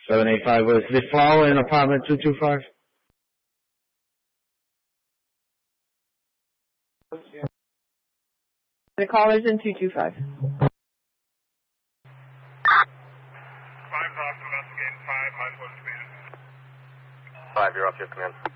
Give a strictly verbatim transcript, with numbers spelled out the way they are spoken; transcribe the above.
seven eight five was the fall in apartment two two five. The caller's in two two five. Five is off, investigating five, high floor speed. Five, you're off your command.